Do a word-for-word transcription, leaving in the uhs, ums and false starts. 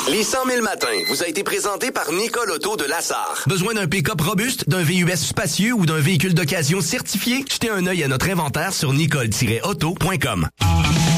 Les cent mille matins vous a été présenté par Nicole Auto de Lassar. Besoin d'un pick-up robuste, d'un V U S spacieux ou d'un véhicule d'occasion certifié? Jetez un œil à notre inventaire sur nicole tiret auto point com.